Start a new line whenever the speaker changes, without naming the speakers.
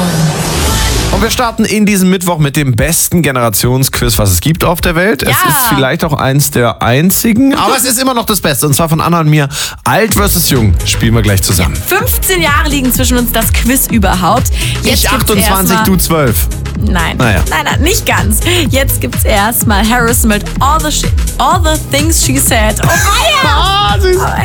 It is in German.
Und wir starten in diesem Mittwoch mit dem besten Generationsquiz, was es gibt auf der Welt.
Ja.
Es ist vielleicht auch eins der einzigen, aber es ist immer noch das Beste. Und zwar von Anna und mir. Alt versus Jung spielen wir gleich zusammen.
15 Jahre liegen zwischen uns, das Quiz überhaupt. Jetzt
Ich
gibt's
28,
erstmal-
du 12.
Nein.
Naja.
Nein, nicht ganz. Jetzt gibt's erstmal Harrison mit All the Things She Said. Oh,
Ah, süß.